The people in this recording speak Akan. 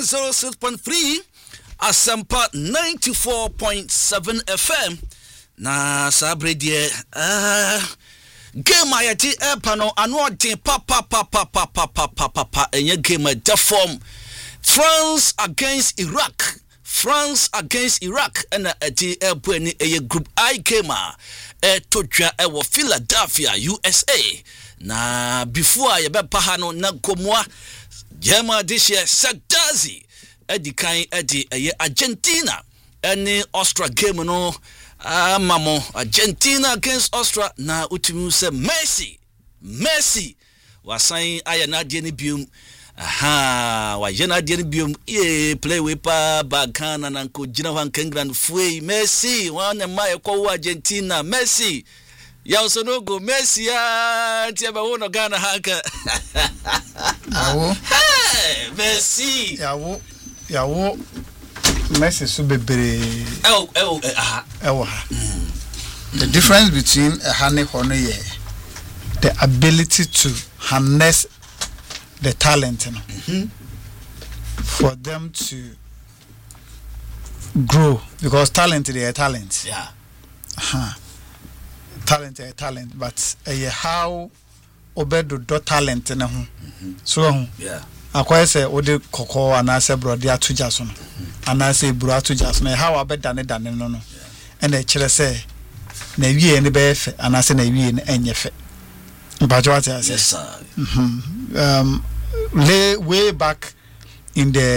06.3 Asampa 94.7 FM na sabre die game ayati epano anode papa enye game de form France against Iraq and ati epo ni eye group I game totwa ewo Philadelphia USA na before ye be pa no na komwa Jema this year Sagdazi Edikai Edi Argentina any Austria game no mamo Argentina against Austria na utimu se Messi wasai ayana dieni bium wa yena dieni bium play with pa bagana na ko jina wan England fue Messi wana mai ko Argentina Messi ya usonogo Messi ya tiaba wono Ghana haka yawo Messi yawo Messi so bebre the difference between a honey the ability to harness the talent for them to grow, because talent is a talent. Talent, but how obedo do talent na ho so akwai say odi kokko anase brode atoja so no anase buru atoja so na how abeda ne no and e kire say na wie ne be fe anase na wie ne enye fe mpacho ati ase yes sir way back in the